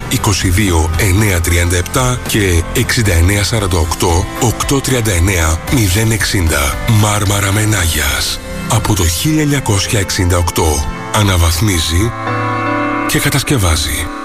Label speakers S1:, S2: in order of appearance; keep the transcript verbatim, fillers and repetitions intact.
S1: είκοσι δύο εννιακόσια τριάντα επτά και εξήντα εννέα σαράντα οκτώ οκτακόσια τριάντα εννέα μηδέν εξήντα. Μάρμαρα Μενάγιας. Από το χίλια εννιακόσια εξήντα οκτώ αναβαθμίζει και κατασκευάζει.